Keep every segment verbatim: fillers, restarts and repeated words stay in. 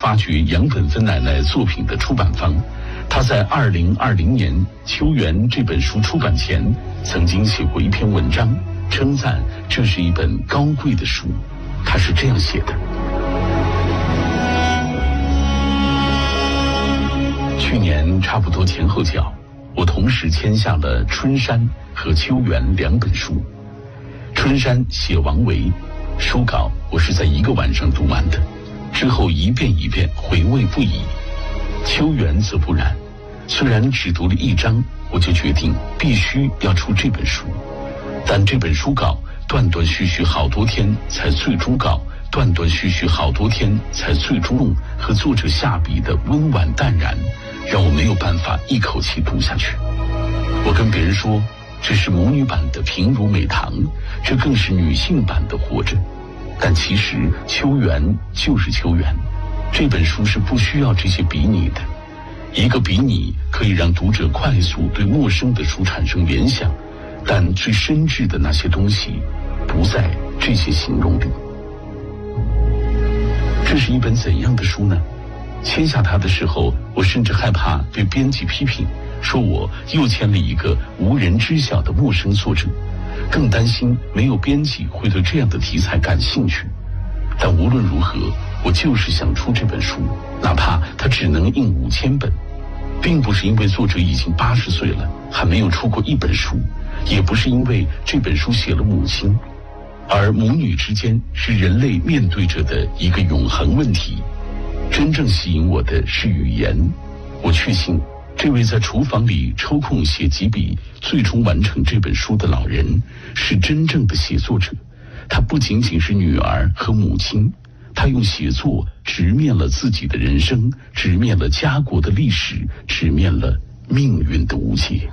发掘杨本芬奶奶作品的出版方。她在二零二零年《秋园》这本书出版前，曾经写过一篇文章，称赞这是一本高贵的书。她是这样写的：去年差不多前后脚，我同时签下了《春山》和《秋园》两本书。《春山》写王维，书稿我是在一个晚上读完的，之后一遍一遍回味不已。秋园则不然，虽然只读了一章，我就决定必须要出这本书。但这本书稿断断续续好多天才最终稿，断断续续好多天才最终用和作者下笔的温婉淡然，让我没有办法一口气读下去。我跟别人说，这是母女版的平如美棠，这更是女性版的活着。但其实秋园就是秋园，这本书是不需要这些比拟的。一个比拟可以让读者快速对陌生的书产生联想，但最深挚的那些东西不在这些形容里。这是一本怎样的书呢？签下它的时候，我甚至害怕被编辑批评，说我又签了一个无人知晓的陌生作者，更担心没有编辑会对这样的题材感兴趣。但无论如何，我就是想出这本书，哪怕它只能印五千本。并不是因为作者已经八十岁了，还没有出过一本书，也不是因为这本书写了母亲，而母女之间是人类面对着的一个永恒问题。真正吸引我的是语言，我确信这位在厨房里抽空写几笔，最终完成这本书的老人，是真正的写作者。他不仅仅是女儿和母亲，他用写作直面了自己的人生，直面了家国的历史，直面了命运的无解。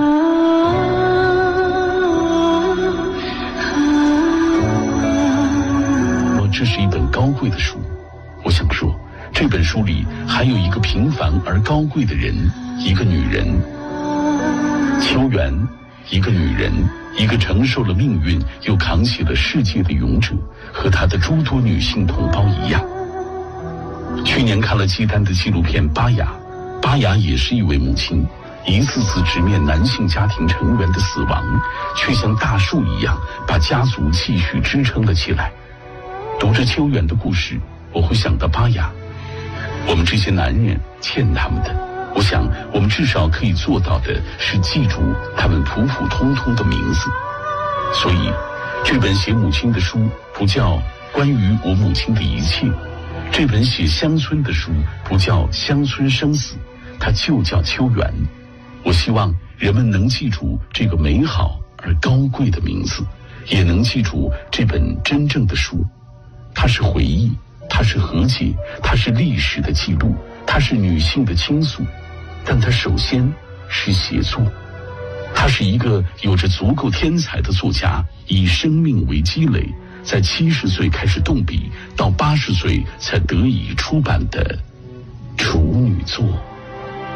这是一本高贵的书，我想说，这本书里还有一个平凡而高贵的人，一个女人。秋园，一个女人，一个承受了命运又扛起了世界的勇者，和她的诸多女性同胞一样。去年看了季丹的纪录片《巴雅》，巴雅也是一位母亲，一次次直面男性家庭成员的死亡，却像大树一样把家族继续支撑了起来。读着秋园的故事，我会想到巴雅。我们这些男人欠他们的，我想我们至少可以做到的是记住他们普普通通的名字。所以这本写母亲的书不叫关于我母亲的一切，这本写乡村的书不叫乡村生死，它就叫秋园。我希望人们能记住这个美好而高贵的名字，也能记住这本真正的书。它是回忆，它是和解，它是历史的记录，它是女性的倾诉，但它首先是写作。他是一个有着足够天才的作家，以生命为积累，在七十岁开始动笔，到八十岁才得以出版的处女作。